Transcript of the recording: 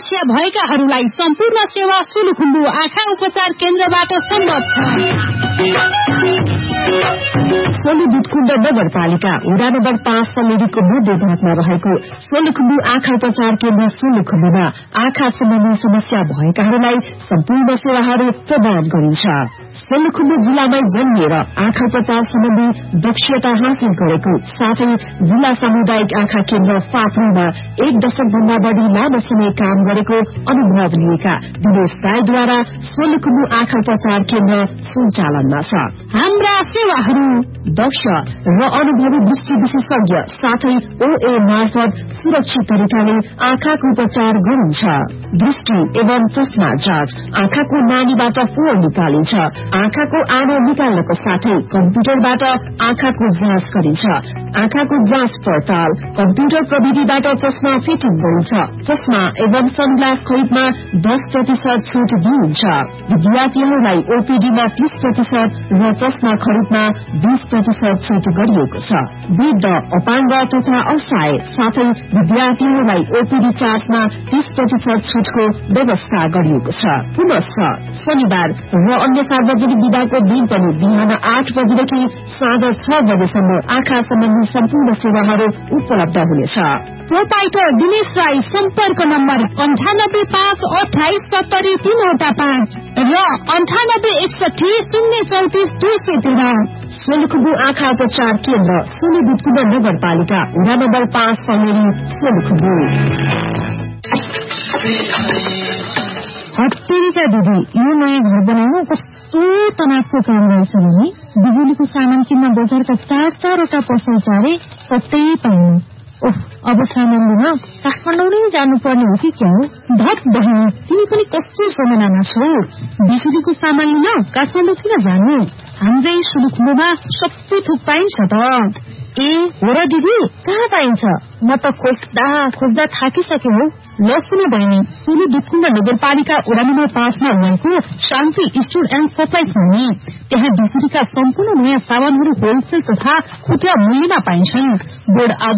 समस्या भएकाहरूलाई सम्पूर्ण सेवा सोलुखुम्बु आँखा उपचार केन्द्रबाट सम्भव छ। सोलुखुम्बु नगरपालिका वडा नम्बर 5 समितिको मध्य भागमा रहेको सोलुखुम्बु आँखा उपचार केन्द्र सोलुखुम्बुमा आँखा सम्बन्धी समस्या भएकाहरूलाई सम्पूर्ण सेवाहरू प्रदान गरिन्छ। सोलुखुम्बु जिल्लामै जन्मिएर आँखा उपचार सम्बन्धी दक्षता हासिल गरेको साथै जिल्ला सामुदायिक आँखा केन्द्र फाप्रोमा 1 दशकभन्दा बढ़ी लामो समय काम गरेको अनुभव लिएका दिनेश राईद्वारा सोलुखुम्बु आँखा उपचार केन्द्र सञ्चालनमा छ। हाम्रा सेवाहरू दक्ष र अनुभवी दृष्टि विशेषज्ञ साथै ओए मार्फत सुरक्षित तरिकाले आँखाको उपचार गरिन्छ। दृष्टि एवं चस्मा जाँच, आँखाको नानीबाट फोहोर निकालिन्छ, आँखाको आनो निकाल्नको साथै कम्प्युटरबाट आँखाको जाँच गरिन्छ। आँखाको जाँच पडताल, कम्प्युटर प्रविधिबाट चस्मा फिटिङ गरिन्छ। चस्मा एवं सनग्लास खरिदमा 10% छूट दिइन्छ। विद्यार्थीहरूलाई ओपीडीमा 30% र चस्मा खरिदमा 20% छूट गरिएको छ। वृद्ध, अपाङ्ग तथा असहाय साथै विद्यार्थीहरूलाई ओपीडी चार्जमा 30% छूटको व्यवस्था गरिएको छ। पुनश्च शनिबार र अन्य सार्वजनिक विधाको दिन पनि बिहान 8 बजेदेखि साँझ 6 बजेसम्म आँखा सम्बन्धी सम्पूर्ण सेवाहरू उपलब्ध हुनेछ। प्रोपाइटर दिनेश राई सम्पर्क नम्बर 98582703 र 98613034 सोलुखुम्बु आँखा उपचार केन्द्र सोलुखुम्बु नगरपालिका वडा नम्बर 5 समेरी सोलुखुम्बु। हत्तेरीका दिदी, यो नयाँ घर बनाउनु कस्तो तनावको काम रहेछ भने बिजुलीको सामान किन्न बजारका 4-4वटा पसल चारे कतै पाइनु। अब सामान लिन काठमाडौँ नै जानुपर्ने हो कि क्या हो? धत बहिनी, तिमी पनि कस्तो समयमा छौ? बिजुलीको सामान लिन काठमाडौँ किन जानु? हाम्रै सोलुखुम्बुमा सबै थोक पाइन्छ त। ए हो र दिदी, कहाँ पाइन्छ? म त खोज्दा थाकिसके हो। ल सुन बहिनी, सोलुखुम्बु नगरपालिका वडा नम्बर 5 मा रहेको शान्ति स्टोर एण्ड सप्लाइज भन्ने त्यहाँ बिजुलीका सम्पूर्ण नयाँ सामानहरू होलसेल तथा खुद्रा मूल्यमा पाइन्छन्। बोर्ड